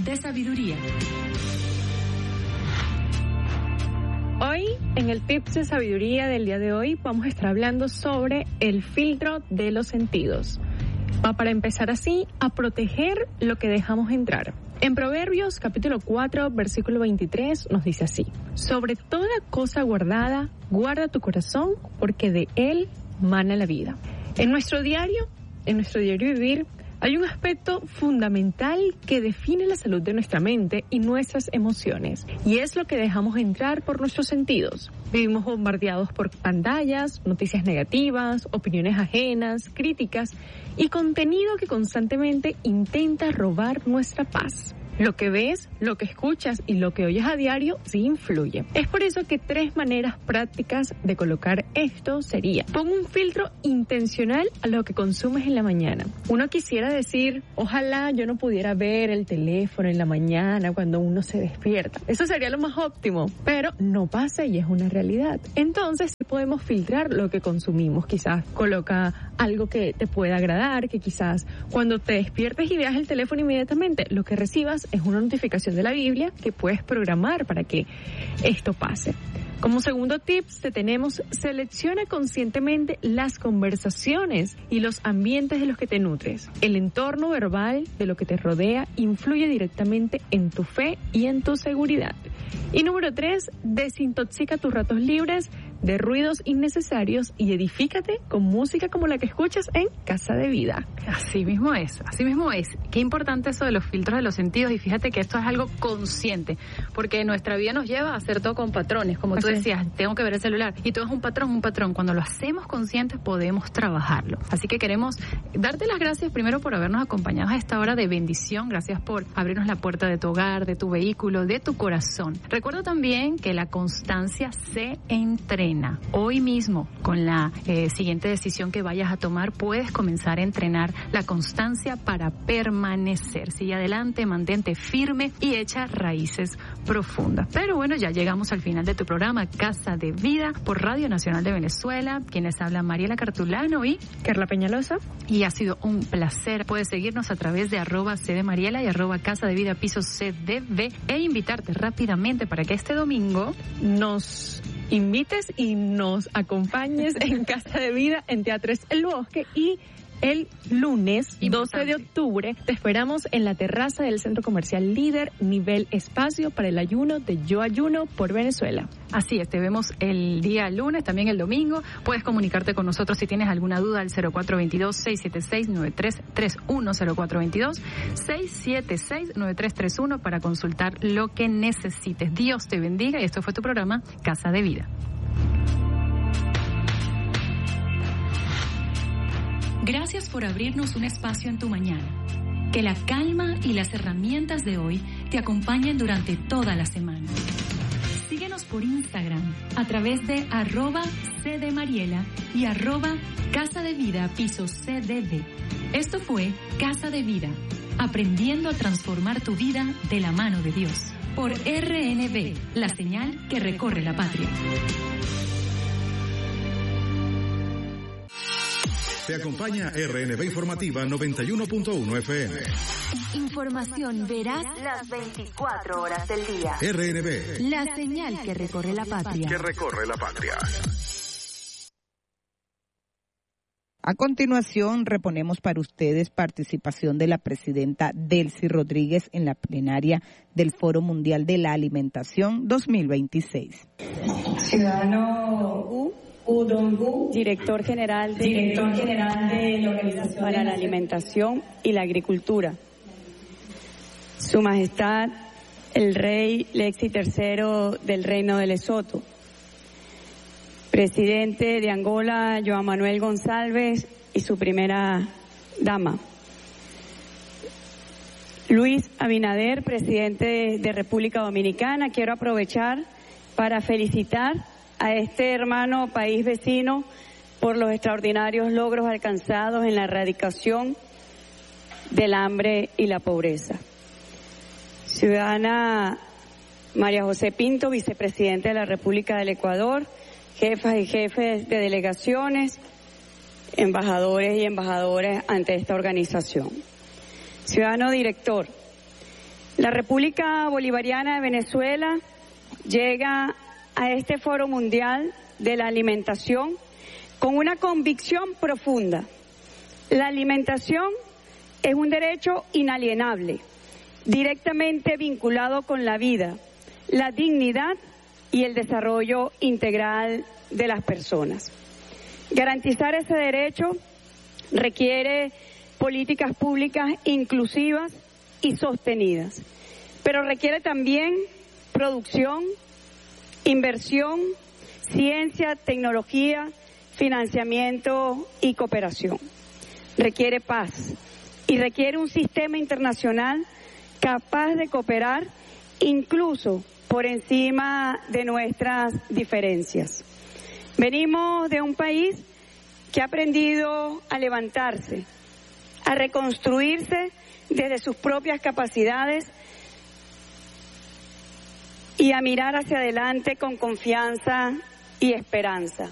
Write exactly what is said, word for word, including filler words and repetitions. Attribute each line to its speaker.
Speaker 1: de sabiduría.
Speaker 2: Hoy, en el Tips de Sabiduría del día de hoy, vamos a estar hablando sobre el filtro de los sentidos. Va para empezar así, a proteger lo que dejamos entrar. En Proverbios capítulo cuatro, versículo veintitrés, nos dice así: sobre toda cosa guardada, guarda tu corazón, porque de él mana la vida. En nuestro diario, en nuestro diario vivir, hay un aspecto fundamental que define la salud de nuestra mente y nuestras emociones, y es lo que dejamos entrar por nuestros sentidos. Vivimos bombardeados por pantallas, noticias negativas, opiniones ajenas, críticas y contenido que constantemente intenta robar nuestra paz. Lo que ves, lo que escuchas y lo que oyes a diario sí influye. Es por eso que tres maneras prácticas de colocar esto sería: pon un filtro intencional a lo que consumes en la mañana. Uno quisiera decir, ojalá yo no pudiera ver el teléfono en la mañana cuando uno se despierta. Eso sería lo más óptimo, pero no pasa y es una realidad. Entonces sí podemos filtrar lo que consumimos. Quizás coloca algo que te pueda agradar, que quizás cuando te despiertes y veas el teléfono inmediatamente, lo que recibas es una notificación de la Biblia que puedes programar para que esto pase. Como segundo tips te tenemos: selecciona conscientemente las conversaciones y los ambientes de los que te nutres. El entorno verbal de lo que te rodea influye directamente en tu fe y en tu seguridad. Y número tres, desintoxica tus ratos libres de ruidos innecesarios y edifícate con música como la que escuchas en Casa de Vida.
Speaker 3: Así mismo es, así mismo es. Qué importante eso de los filtros de los sentidos, y fíjate que esto es algo consciente, porque nuestra vida nos lleva a hacer todo con patrones, como tú decías, tengo que ver el celular, y todo es un patrón, un patrón. Cuando lo hacemos conscientes podemos trabajarlo. Así que queremos darte las gracias primero por habernos acompañado a esta hora de bendición. Gracias por abrirnos la puerta de tu hogar, de tu vehículo, de tu corazón. Recuerda también que la constancia se entrena. Hoy mismo, con la eh, siguiente decisión que vayas a tomar, puedes comenzar a entrenar la constancia para permanecer. Sigue adelante, mantente firme y echa raíces profundas. Pero bueno, ya llegamos al final de tu programa Casa de Vida por Radio Nacional de Venezuela. Quienes hablan, Mariela Cartulano y
Speaker 2: Carla Peñalosa.
Speaker 3: Y ha sido un placer. Puedes seguirnos a través de arroba C de Mariela y arroba Casa de Vida piso C D V e invitarte rápidamente para que este domingo
Speaker 2: nos invites y nos acompañes en Casa de Vida en Teatres El Bosque, y el lunes doce de octubre te esperamos en la terraza del Centro Comercial Líder, nivel espacio para el ayuno de Yo Ayuno por Venezuela.
Speaker 3: Así es, te vemos el día lunes, también el domingo. Puedes comunicarte con nosotros si tienes alguna duda al cero cuatro dos dos, seis siete seis, nueve tres tres uno, cero cuatro dos dos, seis siete seis, nueve tres tres uno para consultar lo que necesites. Dios te bendiga, y esto fue tu programa Casa de Vida.
Speaker 1: Gracias por abrirnos un espacio en tu mañana. Que la calma y las herramientas de hoy te acompañen durante toda la semana. Síguenos por Instagram a través de arroba C de Mariela y arroba Casa de Vida piso C D V. Esto fue Casa de Vida, aprendiendo a transformar tu vida de la mano de Dios. Por R N V, la señal que recorre la patria.
Speaker 4: Te acompaña R N V Informativa noventa y uno punto uno F M.
Speaker 5: Información veraz las veinticuatro horas del día.
Speaker 4: R N V,
Speaker 5: la señal que recorre la patria.
Speaker 4: Que recorre la patria.
Speaker 6: A continuación, reponemos para ustedes participación de la presidenta Delcy Rodríguez en la plenaria del Foro Mundial de la Alimentación dos mil veintiséis.
Speaker 7: Ciudadano U. Udongu,
Speaker 8: director general de,
Speaker 7: director general de la Organización
Speaker 8: para la Alimentación y la Agricultura. Su Majestad, el Rey Lexi tercero del Reino de Lesoto. Presidente de Angola, Joan Manuel González, y su primera dama. Luis Abinader, presidente de República Dominicana. Quiero aprovechar para felicitar a este hermano país vecino por los extraordinarios logros alcanzados en la erradicación del hambre y la pobreza. Ciudadana María José Pinto, vicepresidenta de la República del Ecuador, jefas y jefes de delegaciones, embajadores y embajadoras ante esta organización. Ciudadano director, La República Bolivariana de Venezuela llega a este Foro Mundial de la Alimentación con una convicción profunda. La alimentación es un derecho inalienable, directamente vinculado con la vida, la dignidad y el desarrollo integral de las personas. Garantizar ese derecho requiere políticas públicas inclusivas y sostenidas, pero requiere también producción, inversión, ciencia, tecnología, financiamiento y cooperación. Requiere paz y requiere un sistema internacional capaz de cooperar incluso por encima de nuestras diferencias. Venimos de un país que ha aprendido a levantarse, a reconstruirse desde sus propias capacidades y a mirar hacia adelante con confianza y esperanza.